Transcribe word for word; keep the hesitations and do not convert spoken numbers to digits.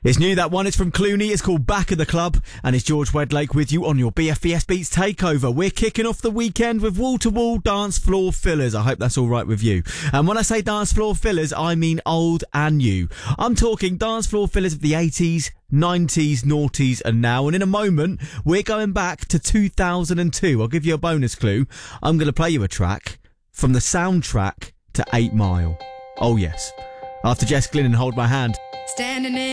It's new, that one. It's from Clooney. It's called Back of the Club. And it's George Wedlake with you on your B F B S Beats Takeover. We're kicking off the weekend with wall-to-wall dance floor fillers. I hope that's all right with you. And when I say dance floor fillers, I mean old and new. I'm talking dance floor fillers of the eighties, nineties, noughties and now. And in a moment, we're going back to two thousand two. I'll give you a bonus clue. I'm going to play you a track from the soundtrack to eight mile. Oh, yes. After Jess Glynn and Hold My Hand. Standing in